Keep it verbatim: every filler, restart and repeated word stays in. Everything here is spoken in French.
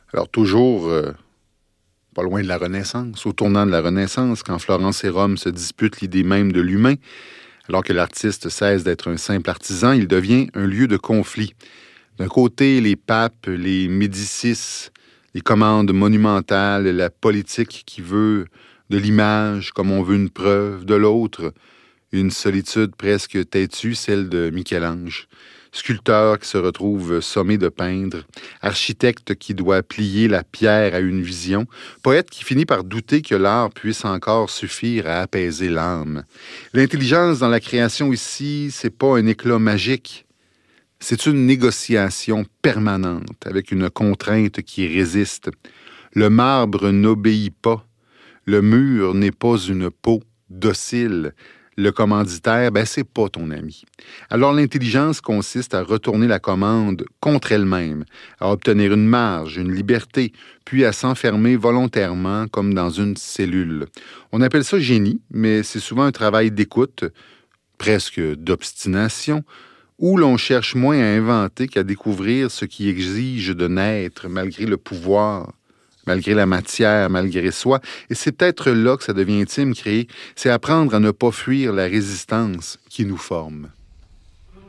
Alors, toujours euh, pas loin de la Renaissance, au tournant de la Renaissance, quand Florence et Rome se disputent l'idée même de l'humain, alors que l'artiste cesse d'être un simple artisan, il devient un lieu de conflit. D'un côté, les papes, les Médicis, les commandes monumentales, la politique qui veut de l'image comme on veut une preuve. De l'autre, une solitude presque têtue, celle de Michel-Ange. Sculpteur qui se retrouve sommé de peindre, architecte qui doit plier la pierre à une vision, poète qui finit par douter que l'art puisse encore suffire à apaiser l'âme. L'intelligence dans la création ici, c'est pas un éclat magique. C'est une négociation permanente avec une contrainte qui résiste. Le marbre n'obéit pas. Le mur n'est pas une peau docile. Le commanditaire, ben, c'est pas ton ami. Alors, l'intelligence consiste à retourner la commande contre elle-même, à obtenir une marge, une liberté, puis à s'enfermer volontairement comme dans une cellule. On appelle ça génie, mais c'est souvent un travail d'écoute, presque d'obstination, où l'on cherche moins à inventer qu'à découvrir ce qui exige de naître malgré le pouvoir, malgré la matière, malgré soi. Et c'est peut-être là que ça devient intime, créer. C'est apprendre à ne pas fuir la résistance qui nous forme.